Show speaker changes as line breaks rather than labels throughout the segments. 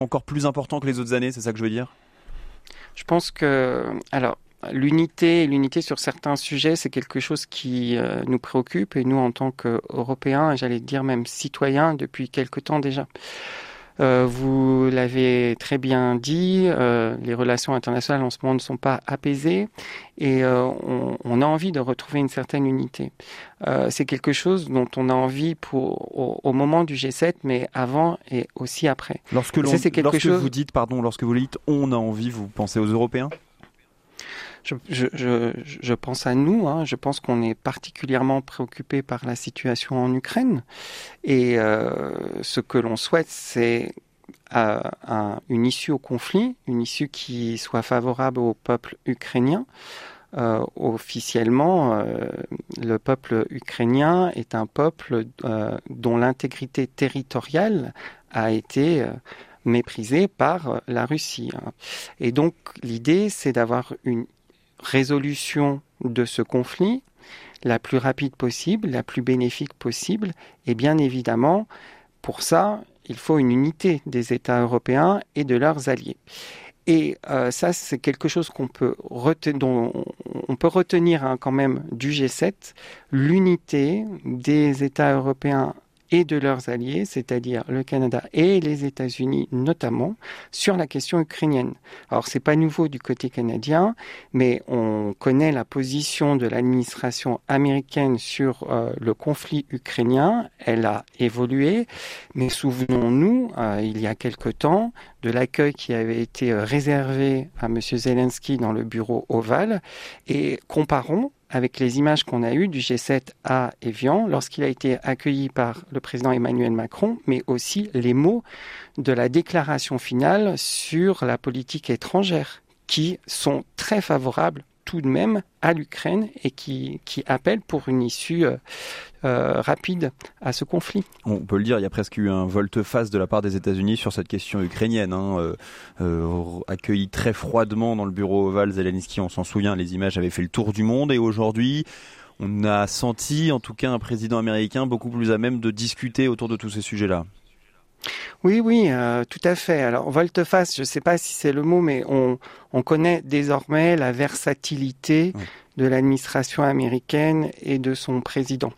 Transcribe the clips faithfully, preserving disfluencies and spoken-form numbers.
encore plus important que les autres années, c'est ça que je veux dire ?
Je pense que, alors, l'unité, l'unité sur certains sujets, c'est quelque chose qui euh, nous préoccupe, et nous, en tant qu'Européens, et j'allais dire même citoyens, depuis quelque temps déjà. Euh, vous l'avez très bien dit, euh, les relations internationales en ce moment ne sont pas apaisées, et euh, on, on a envie de retrouver une certaine unité. Euh, c'est quelque chose dont on a envie pour, au, au moment du G sept, mais avant et aussi après.
Lorsque,
Et
l'on,
ça, c'est quelque
lorsque
chose...
vous dites, pardon, lorsque vous dites on a envie, vous pensez aux Européens ?
Je, je, je, je pense à nous, hein. Je pense qu'on est particulièrement préoccupé par la situation en Ukraine, et euh, ce que l'on souhaite, c'est euh, un, une issue au conflit, une issue qui soit favorable au peuple ukrainien. Euh, officiellement, euh, le peuple ukrainien est un peuple euh, dont l'intégrité territoriale a été euh, méprisée par la Russie. Et donc, l'idée, c'est d'avoir une résolution de ce conflit la plus rapide possible, la plus bénéfique possible. Et bien évidemment, pour ça, il faut une unité des États européens et de leurs alliés. Et euh, ça, c'est quelque chose qu'on peut reten- dont on peut retenir hein, quand même du G sept, l'unité des États européens et de leurs alliés, c'est-à-dire le Canada et les États-Unis notamment, sur la question ukrainienne. Alors, c'est pas nouveau du côté canadien, mais on connaît la position de l'administration américaine sur euh, le conflit ukrainien. Elle a évolué, mais souvenons-nous, euh, il y a quelque temps, de l'accueil qui avait été réservé à M. Zelensky dans le bureau ovale, et comparons avec les images qu'on a eues du G sept à Évian lorsqu'il a été accueilli par le président Emmanuel Macron, mais aussi les mots de la déclaration finale sur la politique étrangère, qui sont très favorables tout de même à l'Ukraine et qui, qui appellent pour une issue euh, euh, rapide à ce conflit.
On peut le dire, il y a presque eu un volte-face de la part des États-Unis sur cette question ukrainienne. Hein. Euh, euh, accueilli très froidement dans le bureau ovale, Zelensky, on s'en souvient, les images avaient fait le tour du monde, et aujourd'hui, on a senti en tout cas un président américain beaucoup plus à même de discuter autour de tous ces sujets-là.
Oui, oui, euh, tout à fait. Alors, volte-face, je ne sais pas si c'est le mot, mais on, on connaît désormais la versatilité oui. de l'administration américaine et de son président.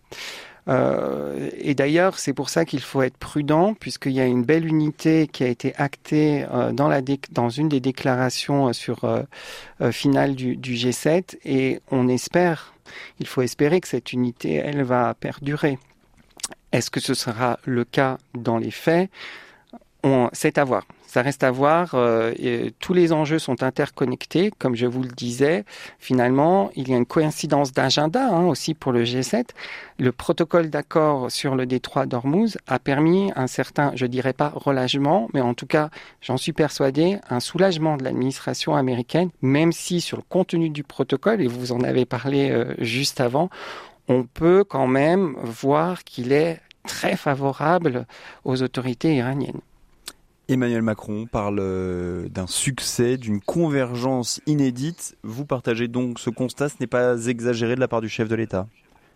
Euh, et d'ailleurs, c'est pour ça qu'il faut être prudent, puisqu'il y a une belle unité qui a été actée euh, dans, la dé- dans une des déclarations euh, sur euh, euh, finale du, du G sept, et on espère, il faut espérer que cette unité, elle va perdurer. Est-ce que ce sera le cas dans les faits ? On, c'est à voir. Ça reste à voir. Euh, et tous les enjeux sont interconnectés, comme je vous le disais. Finalement, il y a une coïncidence d'agenda hein, aussi pour le G sept. Le protocole d'accord sur le détroit d'Ormuz a permis un certain, je dirais pas relâchement, mais en tout cas, j'en suis persuadé, un soulagement de l'administration américaine, même si sur le contenu du protocole, et vous en avez parlé euh, juste avant, on peut quand même voir qu'il est très favorable aux autorités iraniennes.
Emmanuel Macron parle d'un succès, d'une convergence inédite. Vous partagez donc ce constat, ce n'est pas exagéré de la part du chef de l'État ?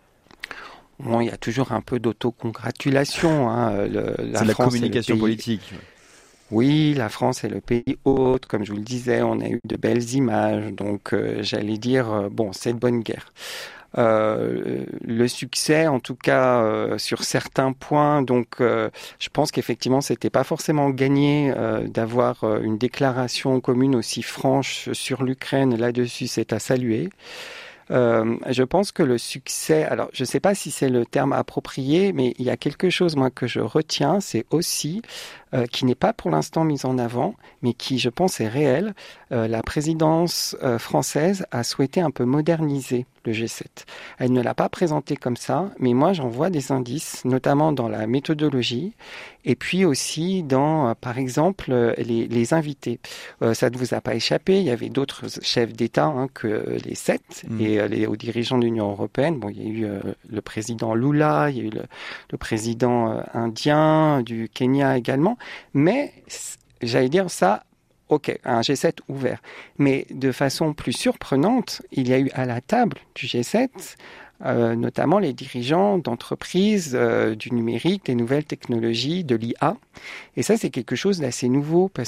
Bon, il y a toujours un peu d'autocongratulation. Hein. Le, la
C'est de la
France
communication
pays...
politique.
Oui, la France est le pays hôte, comme je vous le disais, on a eu de belles images, donc euh, j'allais dire, euh, bon, c'est de bonne guerre. Euh, le succès, en tout cas euh, sur certains points. Donc, euh, je pense qu'effectivement, c'était pas forcément gagné euh, d'avoir euh, une déclaration commune aussi franche sur l'Ukraine. Là-dessus, c'est à saluer. Euh, je pense que le succès, alors je ne sais pas si c'est le terme approprié, mais il y a quelque chose moi que je retiens, c'est aussi euh, qui n'est pas pour l'instant mis en avant, mais qui je pense est réel. Euh, la présidence euh, française a souhaité un peu moderniser le G sept. Elle ne l'a pas présenté comme ça, mais moi j'en vois des indices, notamment dans la méthodologie, et puis aussi dans, euh, par exemple, euh, les, les invités. Euh, ça ne vous a pas échappé, il y avait d'autres chefs d'État hein, que les sept, mmh. et euh, les hauts dirigeants de l'Union européenne. Bon, il y a eu euh, le président Lula, il y a eu le, le président euh, indien, du Kenya également, mais j'allais dire ça, ok, un G sept ouvert. Mais de façon plus surprenante, il y a eu à la table du G sept euh, notamment les dirigeants d'entreprises euh, du numérique, des nouvelles technologies, de l'I A. Et ça, c'est quelque chose d'assez nouveau parce